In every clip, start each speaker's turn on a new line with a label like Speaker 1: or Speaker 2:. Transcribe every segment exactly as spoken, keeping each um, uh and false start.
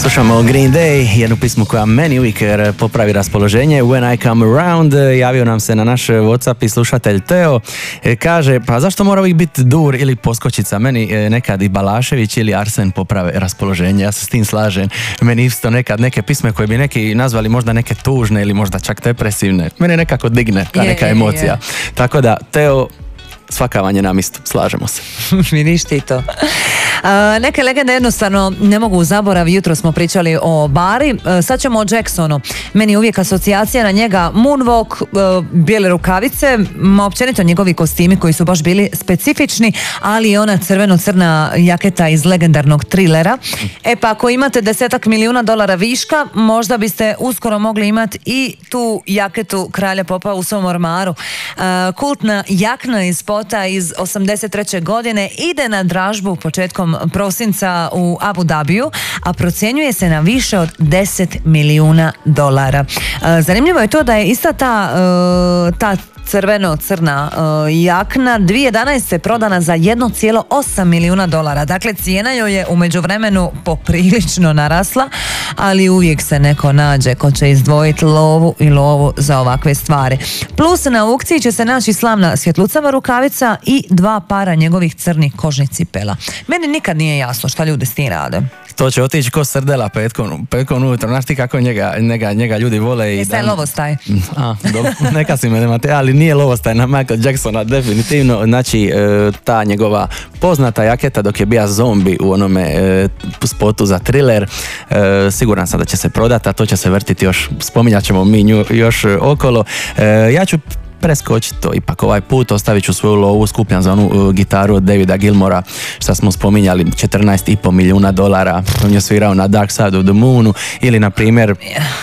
Speaker 1: Slušamo Green Day, jednu pismu koja meni uvijek popravi raspoloženje. When I come around, javio nam se na naš WhatsApp i slušatelj Teo. Kaže, pa zašto mora uvijek biti dur ili poskočica? Meni nekad i Balašević ili Arsen poprave raspoloženje. Ja se s tim slažem. Meni isto nekad neke pisme koje bi neki nazvali možda neke tužne ili možda čak depresivne. Mene nekako digne ta neka emocija. Je, je. Tako da, Teo, svaka vam je na mjestu, slažemo se.
Speaker 2: Vidiš ti to. Uh, neke legende jednostavno ne mogu zaboraviti. Jutro smo pričali o Bari, uh, sad ćemo o Jacksonu. Meni je uvijek asocijacija na njega moonwalk, uh, bijele rukavice, ma općenito njegovi kostimi koji su baš bili specifični, ali i ona crveno-crna jaketa iz legendarnog Thrillera. E pa ako imate desetak milijuna dolara viška, možda biste uskoro mogli imati i tu jaketu kralja popa u svom ormaru. Uh, kultna jakna iz spota iz osamdeset treće godine ide na dražbu početkom prosinca u Abu Dhabiju, a procjenjuje se na više od deset milijuna dolara. Zanimljivo je to da je ista ta, ta crveno-crna uh, jakna dvije tisuće jedanaeste prodana za jedan zarez osam milijuna dolara. Dakle, cijena joj je u međuvremenu poprilično narasla, ali uvijek se neko nađe ko će izdvojiti lovu i lovu za ovakve stvari. Plus na aukciji će se naći slavna svjetlucava rukavica i dva para njegovih crnih kožnih cipela. Meni nikad nije jasno šta ljudi s tim rade.
Speaker 1: To će otići ko srdela petkom, petkom ujutro. Znaš ti kako njega, njega, njega ljudi vole.
Speaker 2: Jeste dan... lovostaj?
Speaker 1: A, dobro, neka si me nemate, ali nije lovostaj na Michael Jacksona, definitivno. Znači, ta njegova poznata jaketa dok je bio zombi u onome spotu za Thriller, siguran sam da će se prodati, a to će se vrtiti još, spominjat ćemo mi nju još okolo. Ja ću preskočiti to ipak ovaj put, ostavit ću svoju lovu, skupljam za onu uh, gitaru od Davida Gilmora, što smo spominjali, četrnaest i pol milijuna dolara, on je svirao na Dark Side of the Moonu, ili na primjer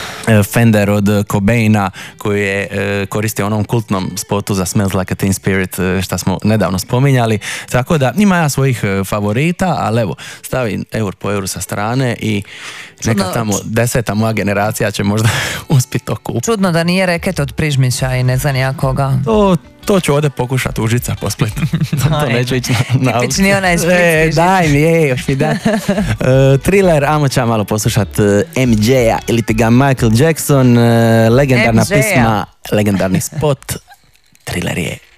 Speaker 1: Fender od Cobaina koji je uh, koristio onom kultnom spotu za Smells Like a Teen Spirit, uh, što smo nedavno spominjali, tako da ima ja svojih uh, favorita, ali evo, stavim eur po euru sa strane i neka tamo deseta moja generacija će možda uspjeti to kupiti.
Speaker 2: Čudno da nije reket od Prižmića i ne znam ja koga.
Speaker 1: To, to ću ovdje pokušati Užica po Splitu. To neću ići na...
Speaker 2: Tipični onaj splitski
Speaker 1: e, daj mi, je, još mi da. Uh, Thriller, ajmo ćemo malo poslušati uh, em džeja ili ti ga Michael Jackson, uh, legendarna
Speaker 2: em džeja.
Speaker 1: Pisma, legendarni spot, Thriller je